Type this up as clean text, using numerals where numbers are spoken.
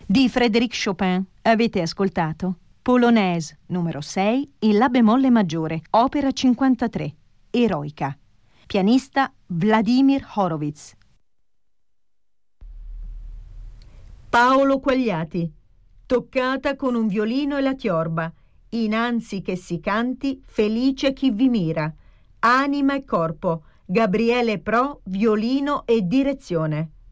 Di Frédéric Chopin avete ascoltato Polonaise numero 6 in La bemolle maggiore, opera 53, Eroica. Pianista Vladimir Horowitz. Paolo Quagliati, Toccata con un violino e la tiorba, innanzi che si canti, felice chi vi mira, Anima e corpo, Gabriele Pro, violino e direzione.